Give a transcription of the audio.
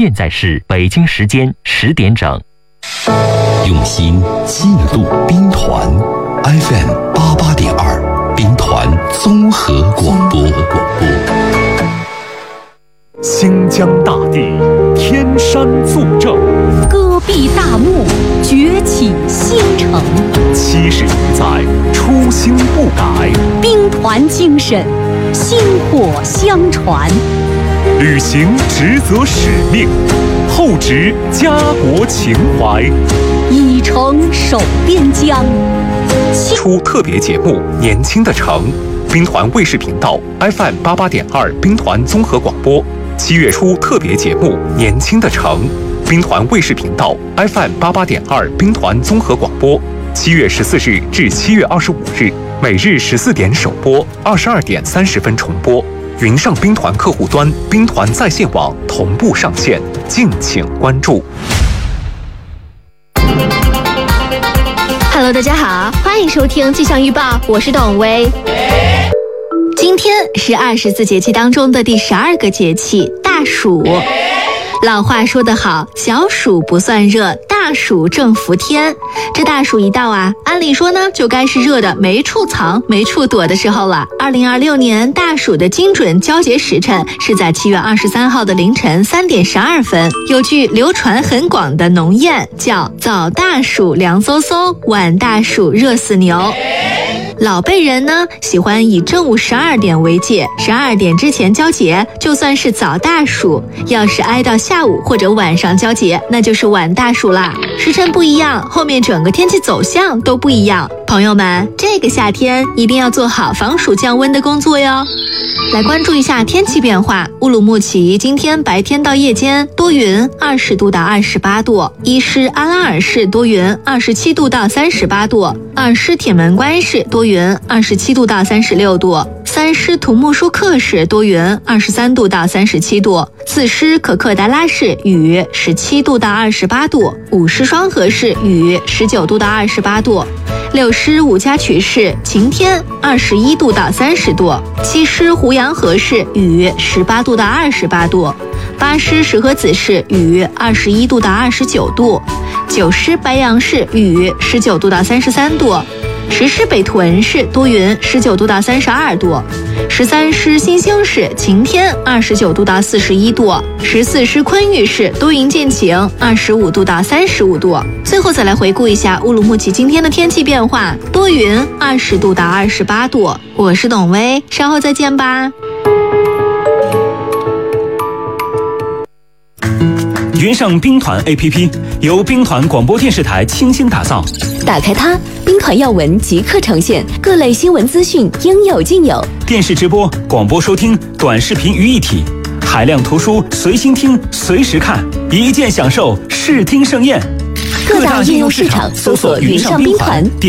现在是北京时间10点整。 用心记录兵团 FM88.2兵团综合广播。 新疆大地，天山纵正， 戈壁大幕，崛起新城。 70余载，初心不改， 兵团精神，薪火相传。 履行职责使命，厚植家国情怀， 以诚守边疆。 出特别节目《年轻的城》，兵团卫视频道 FM88.2兵团综合广播。7月初特别节目《年轻的城》，兵团卫视频道 FM88.2兵团综合广播。7月14日至7月25日，每日14点首播，22点30分重播。云上兵团客户端、兵团在线网同步上线，敬请关注。 Hello， 大家好，欢迎收听气象预报，我是董薇。今天是24节气当中的第12个节气大暑。老话说得好，小暑不算热，大暑正伏天。这大暑一到啊，按理说呢，就该是热的没处藏、没处躲的时候了。2026年大暑的精准交节时辰是在7月23号的凌晨3点12分。有句流传很广的农谚，叫早大暑凉飕飕，晚大暑热死牛。老辈人呢，喜欢以正午12点为界，12点之前交节，就算是早大暑；要是挨到下午或者晚上交节，那就是晚大暑啦。时辰不一样，后面整个天气走向都不一样。朋友们，这个夏天一定要做好防暑降温的工作哟。来关注一下天气变化。乌鲁木齐今天白天到夜间多云，20度到28度；伊施阿拉尔市多云，27度到38度；尔施铁门关市多云，27度到36度；三施土木舒克市多云，23度到37度；四施可克达拉市雨，17度到28度；五施双河市雨，19度到28度；六施五家渠市晴天，21度到30度；七施胡杨河市雨，18度到28度；八施石河子市雨，21度到29度；九施白杨市雨，19度到33度；十施北屯市多云，19度到32度；十三施新兴市晴天，29度到41度；十四施昆玉市多云见晴，25度到35度。最后再来回顾一下乌鲁木齐今天的天气变化，多云，20度到28度。我是董薇，稍后再见吧。 云上兵团 APP 由兵团广播电视台倾心打造， 打开它，兵团要闻即刻呈现，各类新闻资讯应有尽有， 电视直播、广播收听、短视频于一体，海量图书随心听随时看，一键享受视听盛宴。 各大应用市场搜索云上兵团，